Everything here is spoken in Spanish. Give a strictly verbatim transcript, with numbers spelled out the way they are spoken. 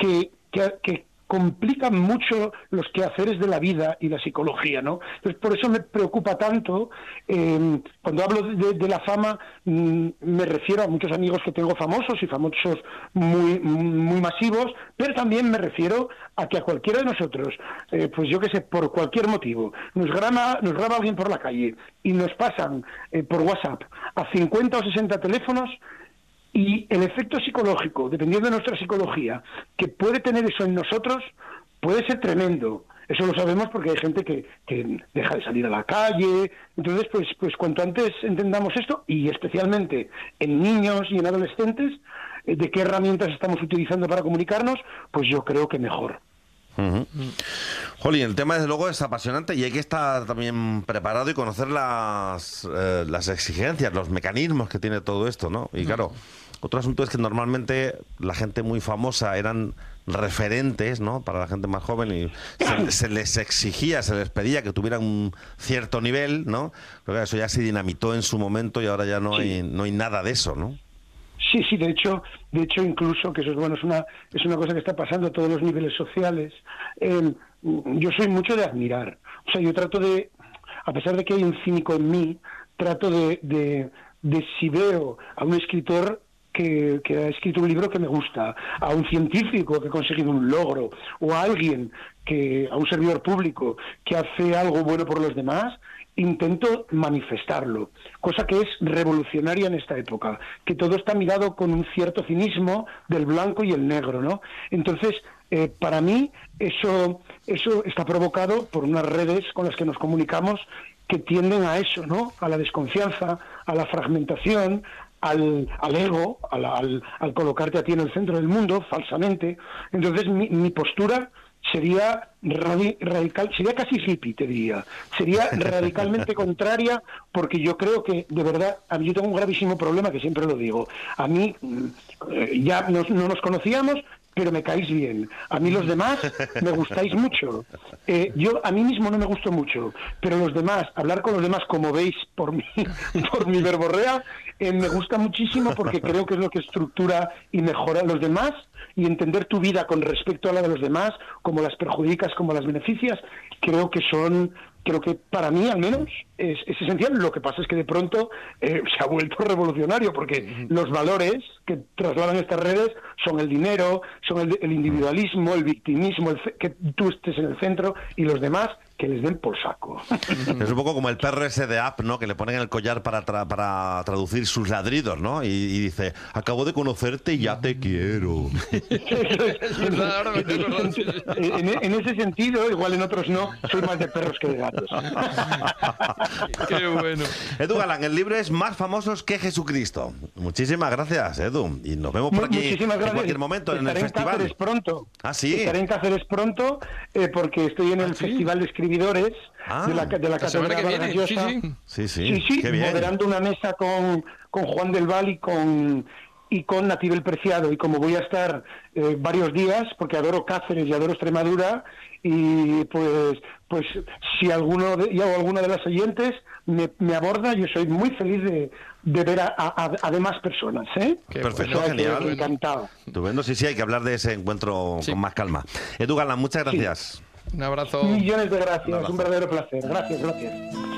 que, que, que complican mucho los quehaceres de la vida y la psicología, ¿no? Entonces, por eso me preocupa tanto. Eh, cuando hablo de, de la fama, mmm, me refiero a muchos amigos que tengo famosos y famosos muy muy masivos, pero también me refiero a que a cualquiera de nosotros, eh, pues yo qué sé, por cualquier motivo, nos graba, nos graba alguien por la calle y nos pasan eh, por WhatsApp a cincuenta o sesenta teléfonos. Y el efecto psicológico, dependiendo de nuestra psicología, que puede tener eso en nosotros, puede ser tremendo. Eso lo sabemos porque hay gente que, que deja de salir a la calle. Entonces, pues, pues cuanto antes entendamos esto, y especialmente en niños y en adolescentes, de qué herramientas estamos utilizando para comunicarnos, pues yo creo que mejor. Uh-huh. Jolín, el tema desde luego es apasionante y hay que estar también preparado y conocer las, eh, las exigencias, los mecanismos que tiene todo esto, ¿no? Y claro, otro asunto es que normalmente la gente muy famosa eran referentes, ¿no?, para la gente más joven y se, se les exigía, se les pedía que tuvieran un cierto nivel, ¿no? Pero claro, eso ya se dinamitó en su momento y ahora ya no Sí. hay no hay nada de eso, ¿no? Sí, sí, de hecho, de hecho incluso, que eso es bueno, es una es una cosa que está pasando a todos los niveles sociales. Eh, yo soy mucho de admirar. O sea, yo trato de, a pesar de que hay un cínico en mí, trato de, de, de si veo a un escritor que, que ha escrito un libro que me gusta, a un científico que ha conseguido un logro, o a alguien, que a un servidor público que hace algo bueno por los demás, intento manifestarlo, cosa que es revolucionaria en esta época, que todo está mirado con un cierto cinismo del blanco y el negro, ¿no? Entonces, eh, para mí, eso, eso está provocado por unas redes con las que nos comunicamos que tienden a eso, ¿no? A la desconfianza, a la fragmentación, al, al ego, al, al, al colocarte a ti en el centro del mundo, falsamente. Entonces, mi, mi postura sería radi- radical, sería casi hippie, te diría, sería radicalmente contraria, porque yo creo que, de verdad, a mí yo tengo un gravísimo problema, que siempre lo digo. A mí, eh, ya nos, no nos conocíamos, pero me caéis bien. A mí los demás me gustáis mucho. Eh, yo a mí mismo no me gusto mucho, pero los demás, hablar con los demás, como veis por mi, por mi verborrea, eh, me gusta muchísimo porque creo que es lo que estructura y mejora a los demás, y entender tu vida con respecto a la de los demás, como las perjudicas, como las beneficias, creo que son... Creo que para mí, al menos, es, es esencial. Lo que pasa es que de pronto eh, se ha vuelto revolucionario, porque los valores que trasladan estas redes son el dinero, son el, el individualismo, el victimismo, el fe, que tú estés en el centro y los demás que les den por saco. Es un poco como el perro ese de App, ¿no?, que le ponen el collar para, tra- para traducir sus ladridos, ¿no? Y, y dice, acabo de conocerte y ya te quiero. Es verdad, ahora me estoy acordando, sí, sí. En, en ese sentido, igual en otros no, soy más de perros que de gatos. Qué bueno. Edu Galán, el libro es Más famosos que Jesucristo. Muchísimas gracias, Edu. Y nos vemos por aquí Muchísimas en gracias. cualquier momento en el Estaré en festival. Cáceres pronto. Ah, sí. Estaré en Cáceres pronto eh, porque estoy en el ¿Ah, sí? Festival de Escribidores Ah, de la, de la La semana Cátedra que viene, sí, Vargas Llosa. sí. Sí, sí, Sí, sí, qué bien. moderando una mesa con, con Juan del Val y con y con Natibel Preciado, y como voy a estar eh, varios días, porque adoro Cáceres y adoro Extremadura, y pues pues si alguno de, o alguna de las oyentes me, me aborda, yo soy muy feliz de, de ver a, a, a demás personas, ¿eh? Qué Perfecto, O sea, que genial. encantado. Estupendo, sí, sí, hay que hablar de ese encuentro Sí. con más calma. Edu Galán, muchas gracias. Un abrazo. Millones de gracias, Un abrazo. un verdadero placer. Gracias, gracias.